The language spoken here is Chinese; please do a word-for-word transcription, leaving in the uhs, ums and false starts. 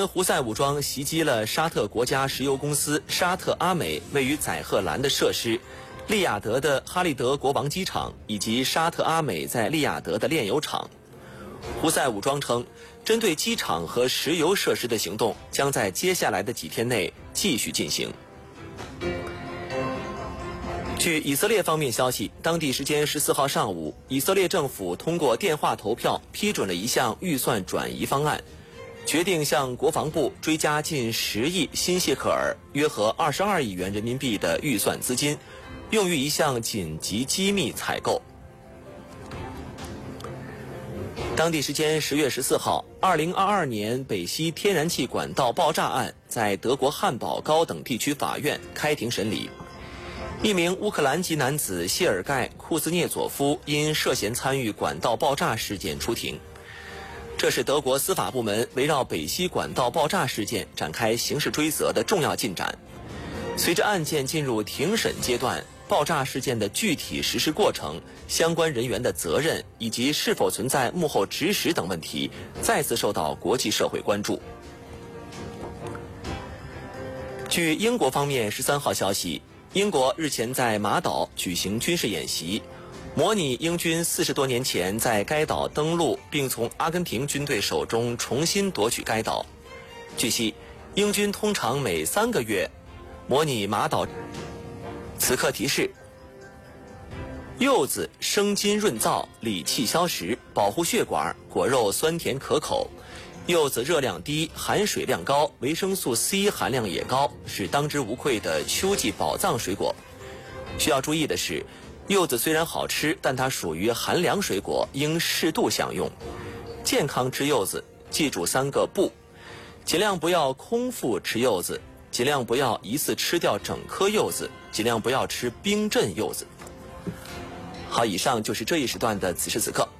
前，胡塞武装袭击了沙特国家石油公司沙特阿美位于载荷兰的设施、利雅得的哈利德国王机场以及沙特阿美在利雅得的炼油厂。胡塞武装称，针对机场和石油设施的行动将在接下来的几天内继续进行。据以色列方面消息，当地时间十四号上午，以色列政府通过电话投票批准了一项预算转移方案，决定向国防部追加近十亿新谢克尔，约合二十二亿元人民币的预算资金，用于一项紧急机密采购。当地时间十月十四号，二零二二年北溪天然气管道爆炸案在德国汉堡高等地区法院开庭审理。一名乌克兰籍男子谢尔盖·库兹涅佐夫因涉嫌参与管道爆炸事件出庭。这是德国司法部门围绕北溪管道爆炸事件展开刑事追责的重要进展。随着案件进入庭审阶段，爆炸事件的具体实施过程、相关人员的责任以及是否存在幕后指使等问题再次受到国际社会关注。据英国方面十三号消息，英国日前在马岛举行军事演习，模拟英军四十多年前在该岛登陆并从阿根廷军队手中重新夺取该岛。据悉，英军通常每三个月模拟马岛。此刻提示：柚子生津润燥，理气消食，保护血管，果肉酸甜可口。柚子热量低，含水量高，维生素 C 含量也高，是当之无愧的秋季宝藏水果。需要注意的是，柚子虽然好吃，但它属于寒凉水果，应适度享用。健康吃柚子，记住三个不：尽量不要空腹吃柚子，尽量不要一次吃掉整颗柚子，尽量不要吃冰镇柚子。好，以上就是这一时段的此时此刻。